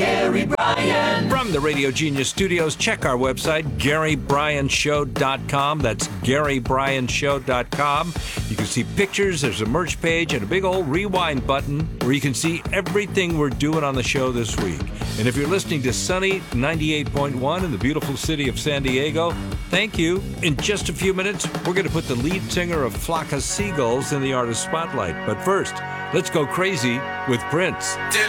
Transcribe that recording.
Gary Bryan. From the Radio Genius Studios, check our website, GaryBryanShow.com. That's GaryBryanShow.com. You can see pictures, there's a merch page, and a big old rewind button where you can see everything we're doing on the show this week. And if you're listening to Sunny 98.1 in the beautiful city of San Diego, thank you. In just a few minutes, we're going to put the lead singer of Flock of Seagulls in the Artist Spotlight. But first, let's go crazy with Prince.